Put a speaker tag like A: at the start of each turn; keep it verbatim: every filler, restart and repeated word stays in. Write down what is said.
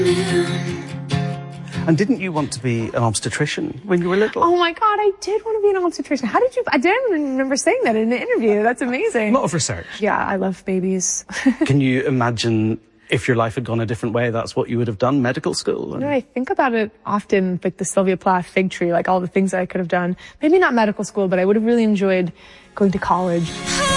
A: And didn't you want to be an obstetrician when you were little?
B: Oh my God, I did want to be an obstetrician. How did you, I didn't even remember saying that in an interview. That's amazing.
A: A lot of research.
B: Yeah, I love babies.
A: Can you imagine if your life had gone a different way, that's what you would have done, medical school? And...
B: You know, I think about it often, like the Sylvia Plath fig tree, like all the things that I could have done. Maybe not medical school, but I would have really enjoyed going to college.